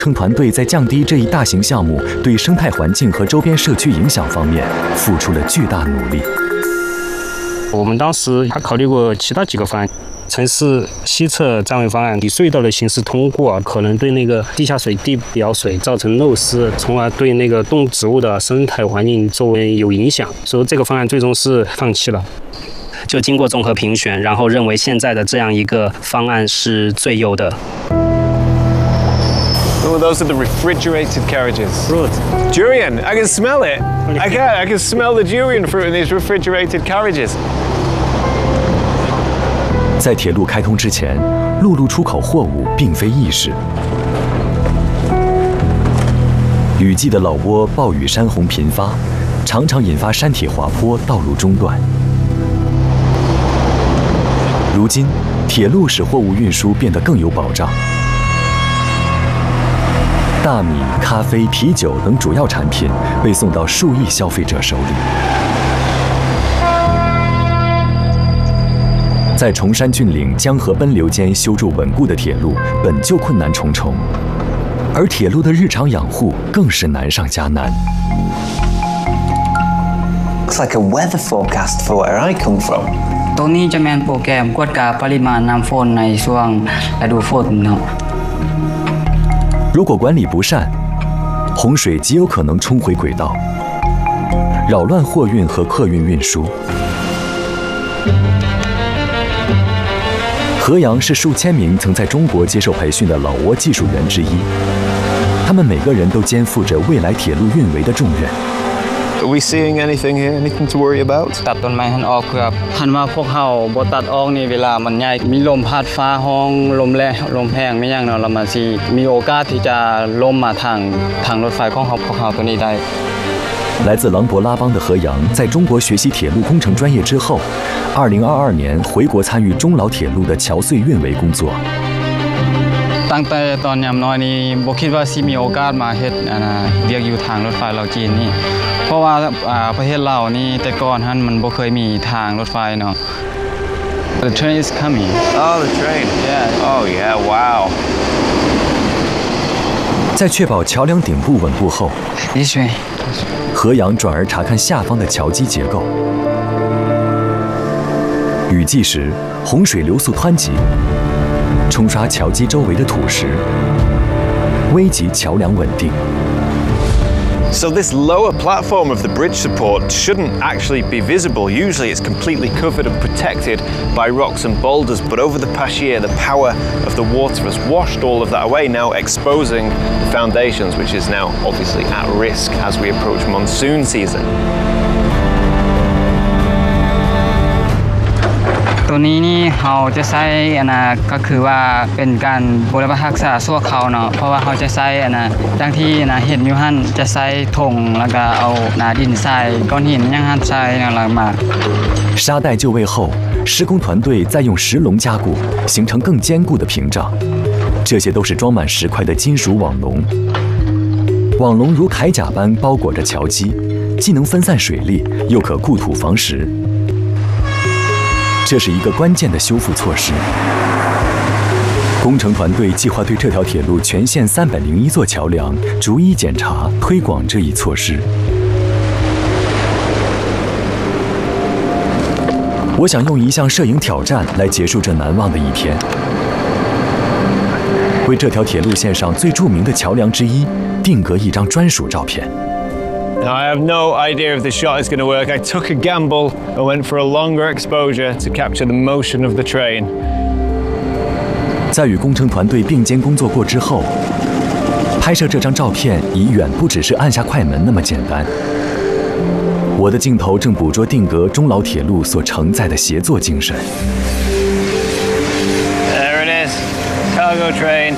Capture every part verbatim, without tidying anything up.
工程团队在降低这一大型项目对生态环境和周边社区影响方面付出了巨大努力。 我们当时还考虑过其他几个方案。城市西侧占位方案以隧道的形式通过，可能对那个地下水、地表水造成漏失，从而对那个动植物的生态环境周围有影响，所以这个方案最终是放弃了。就经过综合评选，然后认为现在的这样一个方案是最优的。 Oh, those are the refrigerated carriages. Fruit. Durian, I can smell it. I can, I can smell the durian fruit in these refrigerated carriages. 在铁路开通之前，陆路出口货物并非易事。雨季的老挝暴雨山洪频发，常常引发山体滑坡，道路中断。如今，铁路使货物运输变得更有保障。大米、咖啡、啤酒等主要产品被送到数亿消费者手里。在崇山峻岭、江河奔流间修筑稳固的铁路，本就困难重重，而铁路的日常养护更是难上加难。 Looks like a weather forecast for where I come from. ตรงนี้จะเป็นโปรแกรมกวดกาปริมาณน้ำฝนในช่วงฤดูฝนเนาะ如果管理不善，洪水极有可能冲回轨道，扰乱货运和客运运输。何阳是数千名曾在中国接受培训的老挝技术员之一，他们每个人都肩负着未来铁路运维的重任。 Are we seeing anything here? Anything to worry about? ตัดต้นไม้ให้ออกเพื่อหันมาพวกเขาบ่ตัดออกนี่เวลามันใหญ่มีลมพัดฟ้าห้องลมแรงลมแพงไม่อย่างเนาะเรามาสิมีโอกาสที่จะล่มมาทางทางรถไฟของเขาพวกเขาตัวนี้ได้来自琅勃拉邦的何阳，在中国学习铁路工程专业之后，二零二二年回国参与中老铁路的桥隧运维工作。 ตั้งแต่ตอนยามน้อยนี่บ่คิดว่าสิมีโอกาสมาเฮ็ดอ่าเรียกอยู่ทางรถไฟลาวจีนนี่เพราะว่าอ่าประเทศลาวนี่แต่ก่อนหั่นมันบ่เคยมีทางรถไฟเนาะ The train is coming. Oh, the train. Yeah. Oh, yeah. Wow. 在确保桥梁顶部稳固后， This way. 何阳转而查看下方的桥基结构。雨季时，洪水流速湍急，冲刷桥基周围的土石，危及桥梁稳定。 So this lower platform of the bridge support shouldn't actually be visible. Usually it's completely covered and protected by rocks and boulders, but over the past year the power of the water has washed all of that away, now exposing the foundations, which is now obviously at risk as we approach monsoon season. ตัวนี้นี่เราจะใช้อันน่ะก็คือว่าเป็นการบูรณะรักษาชั่วคราวเนาะเพราะว่าเขาจะใช้อันน่ะดังที่นะเห็นอยู่หั่นจะใช้ถงแล้วก็เอาหน้าดินทรายก้อนหินยังหั่นใส่แล้วมา沙袋就位后，施工团队再用石龙加固，形成更坚固的屏障。这些都是装满石块的金属网笼，网笼如铠甲般包裹着桥基，既能分散水力，又可固土防石。 这是一个关键的修复措施。工程团队计划对这条铁路全线三百零一座桥梁逐一检查、推广这一措施。我想用一项摄影挑战来结束这难忘的一天，为这条铁路线上最著名的桥梁之一定格一张专属照片。 Now, I have no idea if the shot is going to work. I took a gamble and went for a longer exposure to capture the motion of the train. 在与工程团队并肩工作过之后，拍摄这张照片已远不只是按下快门那么简单。我的镜头正捕捉定格中老铁路所承载的协作精神。 There it is, cargo train.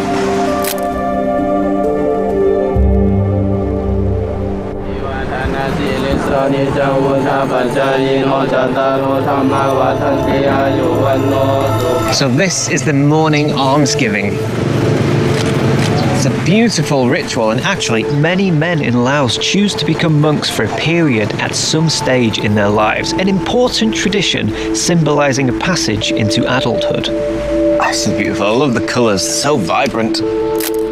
So this is the morning almsgiving. It's a beautiful ritual, and actually many men in Laos choose to become monks for a period at some stage in their lives, an important tradition symbolizing a passage into adulthood. This is beautiful. I love the colours, so vibrant.